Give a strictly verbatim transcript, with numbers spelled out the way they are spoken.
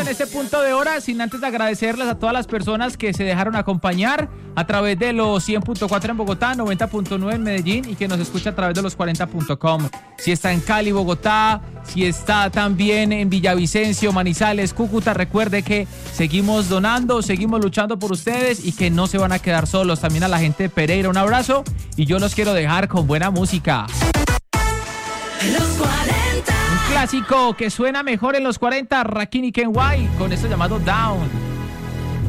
este punto de hora, sin antes de agradecerles a todas las personas que se dejaron acompañar a través de los cien punto cuatro en Bogotá, noventa punto nueve en Medellín y que nos escucha a través de los cuarenta punto com. Si está en Cali, Bogotá, si está también en Villavicencio, Manizales, Cúcuta, recuerde que seguimos donando, seguimos luchando por ustedes y que no se van a quedar solos. También a la gente de Pereira, un abrazo y yo los quiero dejar con buena música. Los cuarenta. Un clásico que suena mejor en los cuarenta, Rakim y Kenway, con esto llamado Down.